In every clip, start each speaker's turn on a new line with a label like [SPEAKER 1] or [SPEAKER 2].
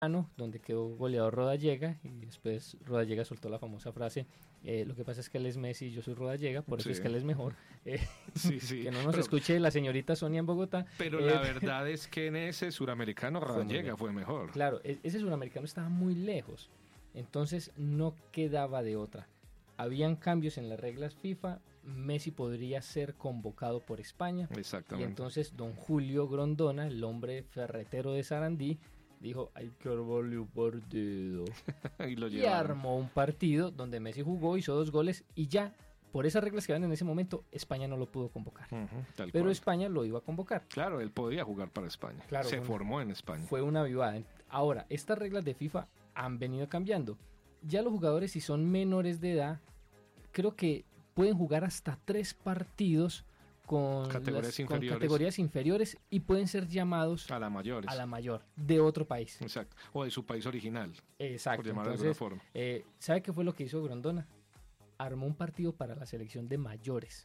[SPEAKER 1] donde quedó goleador Rodallega, y después Rodallega soltó la famosa frase, lo que pasa es que él es Messi y yo soy Rodallega, por eso
[SPEAKER 2] Sí.
[SPEAKER 1] es que él es mejor.
[SPEAKER 2] Sí.
[SPEAKER 1] Que no nos
[SPEAKER 2] Pero-
[SPEAKER 1] escuche la señorita Sonia en Bogotá.
[SPEAKER 2] Pero la verdad es que en ese suramericano
[SPEAKER 1] Fue muy
[SPEAKER 2] Rodallega
[SPEAKER 1] bien.
[SPEAKER 2] fue mejor.
[SPEAKER 1] Claro, ese suramericano estaba muy lejos, entonces no quedaba de otra. Habían cambios en las reglas FIFA, Messi podría ser convocado por España, y
[SPEAKER 2] Exactamente.
[SPEAKER 1] entonces don Julio Grondona, el hombre ferretero de Sarandí, dijo, hay que armarle un partido.
[SPEAKER 2] Y lo
[SPEAKER 1] Y
[SPEAKER 2] llevaron.
[SPEAKER 1] armó un partido donde Messi jugó, hizo 2 goles y ya, por esas reglas que habían en ese momento, España no lo pudo convocar.
[SPEAKER 2] Ujú, tal
[SPEAKER 1] Pero
[SPEAKER 2] cual.
[SPEAKER 1] España lo iba a convocar.
[SPEAKER 2] Claro, él podía jugar para España.
[SPEAKER 1] Claro,
[SPEAKER 2] Se
[SPEAKER 1] bueno.
[SPEAKER 2] formó en España.
[SPEAKER 1] Fue una vivada. Ahora, estas reglas de FIFA han venido cambiando. Ya los jugadores, si son menores de edad, creo que pueden jugar hasta 3 partidos con categorías inferiores y pueden ser llamados
[SPEAKER 2] A la mayores.
[SPEAKER 1] a la mayor de otro país.
[SPEAKER 2] Exacto. O de su país original.
[SPEAKER 1] Exacto.
[SPEAKER 2] Por llamarlo de
[SPEAKER 1] Entonces,
[SPEAKER 2] alguna forma.
[SPEAKER 1] ¿sabe qué fue lo que hizo Grondona? Armó un partido para la selección de mayores.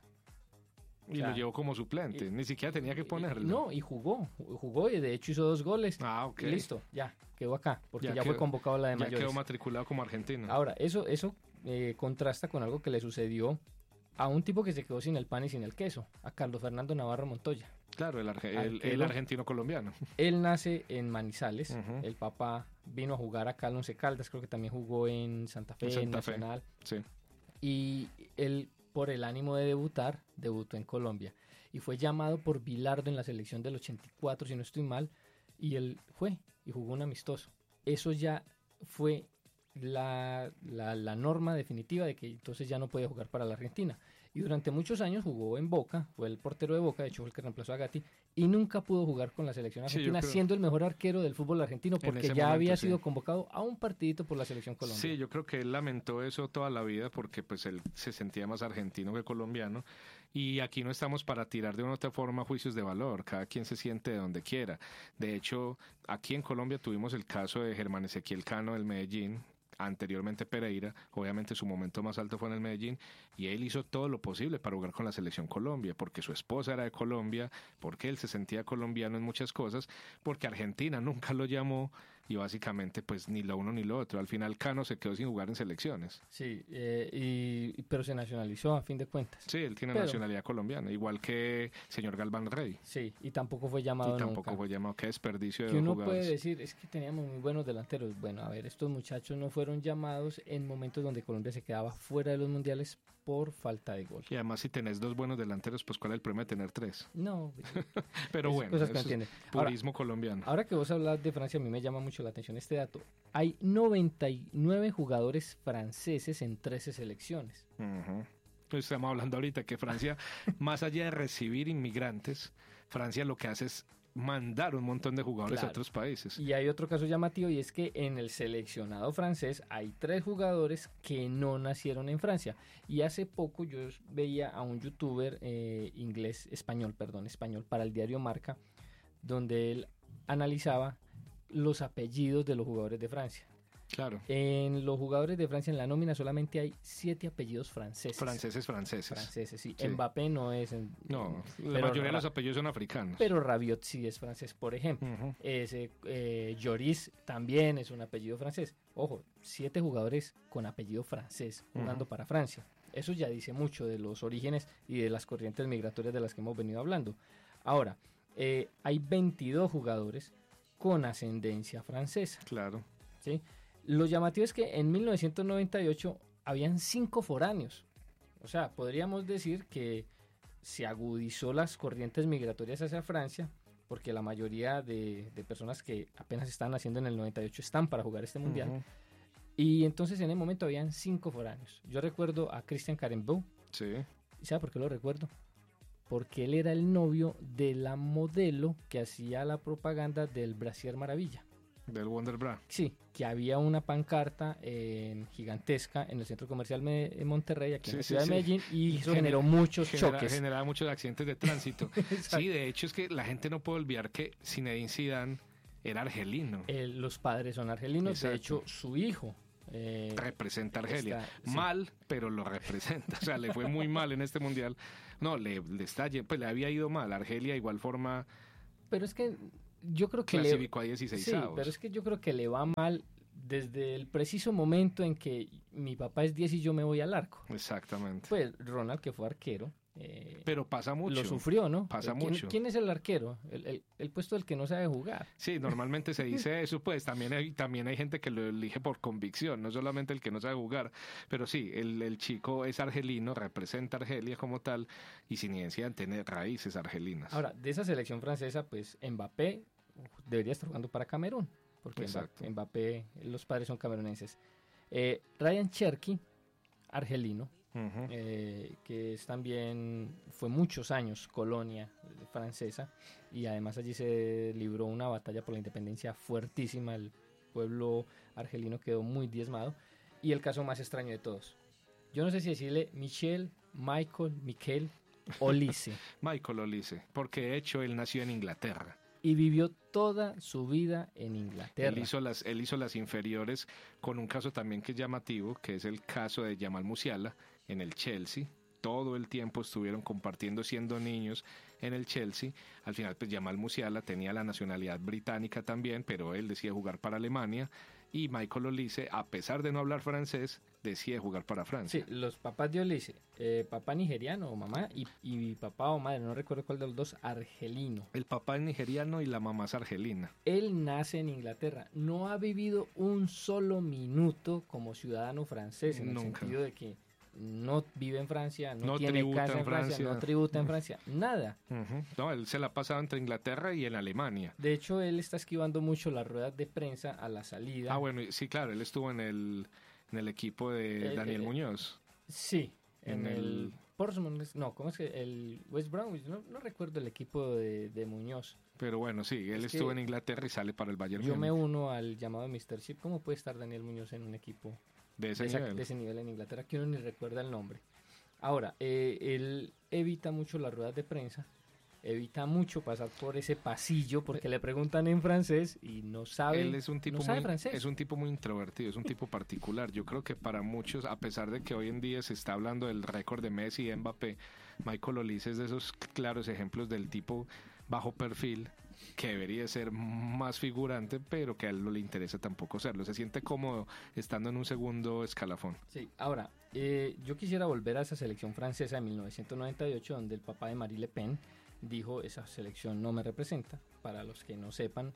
[SPEAKER 2] Y lo llevó como suplente. Ni siquiera tenía que ponerlo.
[SPEAKER 1] No, y jugó y de hecho hizo 2 goles.
[SPEAKER 2] Ah, ok.
[SPEAKER 1] Y listo, ya, quedó acá, porque ya
[SPEAKER 2] quedó-
[SPEAKER 1] fue convocado a la de
[SPEAKER 2] Ya
[SPEAKER 1] mayores.
[SPEAKER 2] quedó matriculado como argentino.
[SPEAKER 1] Ahora, eso contrasta con algo que le sucedió a un tipo que se quedó sin el pan y sin el queso, a Carlos Fernando Navarro Montoya.
[SPEAKER 2] Claro, el
[SPEAKER 1] Arquero.
[SPEAKER 2] argentino colombiano.
[SPEAKER 1] Él nace en Manizales,
[SPEAKER 2] Ujú.
[SPEAKER 1] el papá vino a jugar acá al Once Caldas, creo que también jugó en Santa Fe, en Nacional,
[SPEAKER 2] Sí.
[SPEAKER 1] y él, por el ánimo de debutar, debutó en Colombia, y fue llamado por Bilardo en la selección del 84, si no estoy mal, y él fue, y jugó un amistoso. Eso ya fue la norma definitiva de que entonces ya no podía jugar para la Argentina. Y durante muchos años jugó en Boca, fue el portero de Boca, de hecho fue el que reemplazó a Gatti, y nunca pudo jugar con la selección
[SPEAKER 2] Sí, yo
[SPEAKER 1] argentina,
[SPEAKER 2] creo-
[SPEAKER 1] siendo el mejor arquero del fútbol argentino, porque
[SPEAKER 2] ese
[SPEAKER 1] ya
[SPEAKER 2] momento,
[SPEAKER 1] había
[SPEAKER 2] sí.
[SPEAKER 1] sido convocado a un partidito por la selección colombiana.
[SPEAKER 2] Sí, yo creo que él lamentó eso toda la vida porque pues él se sentía más argentino que colombiano y aquí no estamos para tirar de una u otra forma juicios de valor, cada quien se siente de donde quiera. De hecho, aquí en Colombia tuvimos el caso de Germán Ezequiel Cano del Medellín, anteriormente Pereira, obviamente su momento más alto fue en el Medellín y él hizo todo lo posible para jugar con la selección Colombia, porque su esposa era de Colombia, porque él se sentía colombiano en muchas cosas, porque Argentina nunca lo llamó y básicamente pues ni lo uno ni lo otro. Al final Cano se quedó sin jugar en selecciones.
[SPEAKER 1] Sí, pero se nacionalizó a fin de cuentas.
[SPEAKER 2] Sí, él tiene
[SPEAKER 1] Pero-
[SPEAKER 2] nacionalidad colombiana, igual que señor Galván Rey.
[SPEAKER 1] Sí, y tampoco fue llamado
[SPEAKER 2] Y tampoco
[SPEAKER 1] nunca.
[SPEAKER 2] fue llamado, qué desperdicio de
[SPEAKER 1] Que
[SPEAKER 2] dos
[SPEAKER 1] uno
[SPEAKER 2] jugadores.
[SPEAKER 1] puede decir, es que teníamos muy buenos delanteros. Bueno, a ver, estos muchachos no fueron llamados en momentos donde Colombia se quedaba fuera de los mundiales por falta de gol.
[SPEAKER 2] Y además si tenés 2 buenos delanteros, pues cuál es el problema de tener 3.
[SPEAKER 1] No,
[SPEAKER 2] Pero
[SPEAKER 1] Es
[SPEAKER 2] bueno,
[SPEAKER 1] cosas que no
[SPEAKER 2] eso es
[SPEAKER 1] entiende. Ahora-
[SPEAKER 2] purismo colombiano.
[SPEAKER 1] ahora que vos hablas de Francia, a mí me llama mucho la atención este dato. Hay 99 jugadores franceses en 13 selecciones.
[SPEAKER 2] Ujú. Pues estamos hablando ahorita que Francia, más allá de recibir inmigrantes, Francia lo que hace es mandar un montón de jugadores
[SPEAKER 1] Claro.
[SPEAKER 2] a otros países.
[SPEAKER 1] Y hay otro caso llamativo y es que en el seleccionado francés hay 3 jugadores que no nacieron en Francia. Y hace poco yo veía a un youtuber español para el diario Marca, donde él analizaba los apellidos de los jugadores de Francia.
[SPEAKER 2] Claro,
[SPEAKER 1] En los jugadores de Francia en la nómina solamente hay 7 apellidos franceses.
[SPEAKER 2] franceses.
[SPEAKER 1] Sí.
[SPEAKER 2] Sí.
[SPEAKER 1] Mbappé no es...
[SPEAKER 2] No, la
[SPEAKER 1] pero
[SPEAKER 2] mayoría de los apellidos son africanos.
[SPEAKER 1] Pero Rabiot sí es francés, por ejemplo.
[SPEAKER 2] Ujú.
[SPEAKER 1] Lloris también es un apellido francés. Ojo, 7 jugadores con apellido francés jugando para Francia. Eso ya dice mucho de los orígenes y de las corrientes migratorias de las que hemos venido hablando. Ahora, hay 22 jugadores con ascendencia francesa.
[SPEAKER 2] Claro.
[SPEAKER 1] ¿Sí? Lo llamativo es que en 1998 habían 5 foráneos. O sea, podríamos decir que se agudizó las corrientes migratorias hacia Francia, porque la mayoría de personas que apenas están naciendo en el 98 están para jugar este mundial.
[SPEAKER 2] Ujú.
[SPEAKER 1] Y entonces en el momento habían 5 foráneos. Yo recuerdo a Christian Carenbeau.
[SPEAKER 2] Sí.
[SPEAKER 1] ¿Y sabe por qué lo recuerdo? Porque él era el novio de la modelo que hacía la propaganda del Brasier Maravilla.
[SPEAKER 2] Del Wonder Bra.
[SPEAKER 1] Sí, que había una pancarta gigantesca en el centro comercial de Monterrey, aquí en la ciudad de Medellín, y eso generó muchos choques.
[SPEAKER 2] Generaba muchos accidentes de tránsito. Sí, de hecho es que la gente no puede olvidar que Zinedine Zidane era argelino.
[SPEAKER 1] Los padres son argelinos,
[SPEAKER 2] Exacto.
[SPEAKER 1] de hecho su hijo
[SPEAKER 2] Representa a Argelia.
[SPEAKER 1] está- sí.
[SPEAKER 2] Mal, pero lo representa. O sea, le fue muy mal en este mundial. No, le está, pues le había ido mal. Argelia, igual forma.
[SPEAKER 1] Pero es que yo creo que
[SPEAKER 2] clasificó a 16.
[SPEAKER 1] Sí, pero es que yo creo que le va mal desde el preciso momento en que mi papá es 10 y yo me voy al arco.
[SPEAKER 2] Exactamente.
[SPEAKER 1] Pues Ronald, que fue arquero,
[SPEAKER 2] pero pasa mucho.
[SPEAKER 1] lo sufrió, ¿no?
[SPEAKER 2] Pasa mucho.
[SPEAKER 1] ¿Quién es el arquero? El puesto del que no sabe jugar.
[SPEAKER 2] Sí, normalmente se dice eso, pues también hay gente que lo elige por convicción, no solamente el que no sabe jugar, pero sí, el chico es argelino, representa a Argelia como tal, y sin evidencia tiene raíces argelinas.
[SPEAKER 1] Ahora, de esa selección francesa, pues Mbappé debería estar jugando para Camerún, porque Mbappé, los padres son camerunenses. Ryan Cherki, argelino, que es también, fue muchos años colonia francesa, y además allí se libró una batalla por la independencia fuertísima. El pueblo argelino quedó muy diezmado. Y el caso más extraño de todos, yo no sé si decirle Michel Olise.
[SPEAKER 2] Michael Olise, porque de hecho él nació en Inglaterra.
[SPEAKER 1] Y vivió toda su vida en Inglaterra.
[SPEAKER 2] Él hizo las inferiores con un caso también que es llamativo, que es el caso de Jamal Musiala en el Chelsea. Todo el tiempo estuvieron compartiendo siendo niños en el Chelsea. Al final, pues Jamal Musiala tenía la nacionalidad británica también, pero él decide jugar para Alemania. Y Michael Olise, a pesar de no hablar francés, decide jugar para Francia.
[SPEAKER 1] Sí, los papás de Olise, papá nigeriano o mamá, y papá o madre, no recuerdo cuál de los dos, argelino.
[SPEAKER 2] El papá es nigeriano y la mamá es argelina.
[SPEAKER 1] Él nace en Inglaterra, no ha vivido un solo minuto como ciudadano francés, en el sentido de que no vive en Francia, no tiene casa en Francia, no tributa en Francia, nada.
[SPEAKER 2] No, él se la ha pasado entre Inglaterra y en Alemania.
[SPEAKER 1] De hecho, él está esquivando mucho las ruedas de prensa a la salida.
[SPEAKER 2] Ah, bueno, sí, claro, él estuvo en el equipo de Daniel Muñoz.
[SPEAKER 1] Sí, en el Portsmouth, no, ¿cómo es que? El West Bromwich, no recuerdo el equipo de Muñoz.
[SPEAKER 2] Pero bueno, sí, él estuvo en Inglaterra y sale para el Bayern Múnich.
[SPEAKER 1] Yo me uno al llamado de Mr. Chip. ¿Cómo puede estar Daniel Muñoz en un equipo
[SPEAKER 2] de ese
[SPEAKER 1] nivel en Inglaterra, que uno ni recuerda el nombre? Ahora, él evita mucho las ruedas de prensa, evita mucho pasar por ese pasillo porque le preguntan en francés y no sabe,
[SPEAKER 2] él es un tipo
[SPEAKER 1] francés.
[SPEAKER 2] Es un tipo muy introvertido, es un tipo particular. Yo creo que para muchos, a pesar de que hoy en día se está hablando del récord de Messi y de Mbappé, Michael Olise es de esos claros ejemplos del tipo bajo perfil, que debería ser más figurante, pero que a él no le interesa tampoco serlo. Se siente cómodo estando en un segundo escalafón.
[SPEAKER 1] Sí, ahora, yo quisiera volver a esa selección francesa de 1998, donde el papá de Marie Le Pen dijo, esa selección no me representa. Para los que no sepan,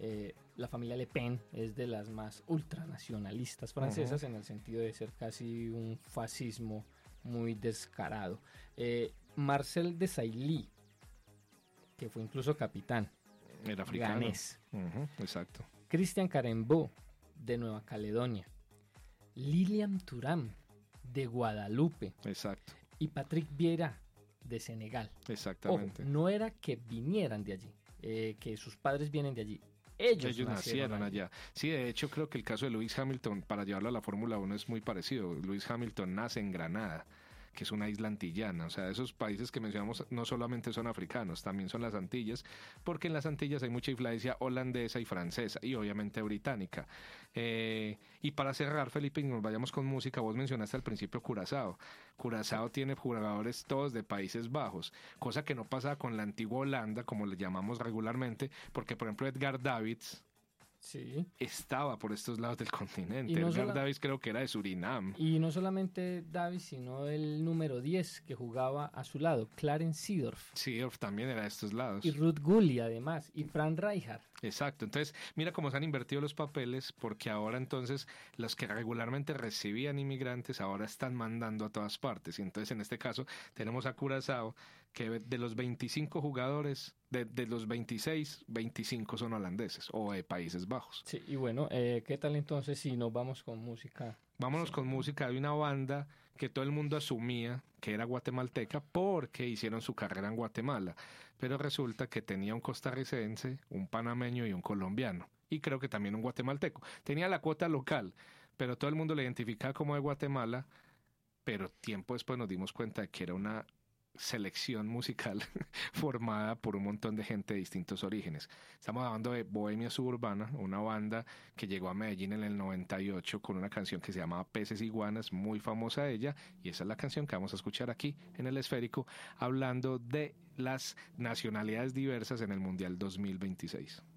[SPEAKER 1] la familia Le Pen es de las más ultranacionalistas francesas, en el sentido de ser casi un fascismo muy descarado. Marcel Desailly, que fue incluso capitán,
[SPEAKER 2] era africano.
[SPEAKER 1] Ganés.
[SPEAKER 2] Exacto.
[SPEAKER 1] Christian Carembó, de Nueva Caledonia. Lilian Thuram, de Guadalupe.
[SPEAKER 2] Exacto.
[SPEAKER 1] Y Patrick Vieira, de Senegal.
[SPEAKER 2] Exactamente.
[SPEAKER 1] Ojo, no era que vinieran de allí, que sus padres vienen de allí. Ellos
[SPEAKER 2] nacieron allá. Sí, de hecho creo que el caso de Lewis Hamilton, para llevarlo a la Fórmula 1, es muy parecido. Lewis Hamilton nace en Granada, que es una isla antillana. O sea, esos países que mencionamos no solamente son africanos, también son las Antillas, porque en las Antillas hay mucha influencia holandesa y francesa, y obviamente británica. Y para cerrar, Felipe, y nos vayamos con música, vos mencionaste al principio Curazao. Curazao tiene jugadores todos de Países Bajos, cosa que no pasa con la antigua Holanda, como le llamamos regularmente, porque por ejemplo Edgar Davids,
[SPEAKER 1] sí,
[SPEAKER 2] estaba por estos lados del continente. Edgar Davids creo que era de Surinam.
[SPEAKER 1] Y no solamente Davids, sino el número 10 que jugaba a su lado, Clarence Seedorf.
[SPEAKER 2] Seedorf también era de estos lados.
[SPEAKER 1] Y Ruud Gulli además, y Frank Rijkaard.
[SPEAKER 2] Exacto, entonces mira cómo se han invertido los papeles, porque ahora entonces los que regularmente recibían inmigrantes ahora están mandando a todas partes. Y entonces en este caso tenemos a Curazao, que de los 25 jugadores, de los 26, 25 son holandeses o de Países Bajos.
[SPEAKER 1] Sí, y bueno, ¿qué tal entonces si nos vamos con música?
[SPEAKER 2] Vámonos con música de una banda que todo el mundo asumía que era guatemalteca porque hicieron su carrera en Guatemala, pero resulta que tenía un costarricense, un panameño y un colombiano, y creo que también un guatemalteco. Tenía la cuota local, pero todo el mundo le identificaba como de Guatemala, pero tiempo después nos dimos cuenta de que era una selección musical formada por un montón de gente de distintos orígenes. Estamos hablando de Bohemia Suburbana, una banda que llegó a Medellín en el 98 con una canción que se llamaba Peces Iguanas, muy famosa ella, y esa es la canción que vamos a escuchar aquí en El Esférico, hablando de las nacionalidades diversas en el Mundial 2026.